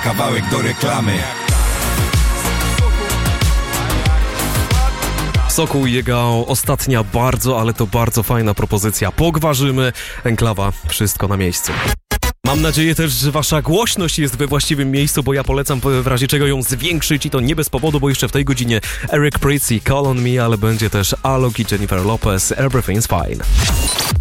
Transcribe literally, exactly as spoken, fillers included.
kawałek do reklamy. Sokół i jego ostatnia bardzo, ale to bardzo fajna propozycja. Pogwarzymy, Enklawa, wszystko na miejscu. Mam nadzieję też, że wasza głośność jest we właściwym miejscu, bo ja polecam w razie czego ją zwiększyć i to nie bez powodu, bo jeszcze w tej godzinie Eric Prydz, Call on Me, ale będzie też Alok i Jennifer Lopez, Everything's Fine.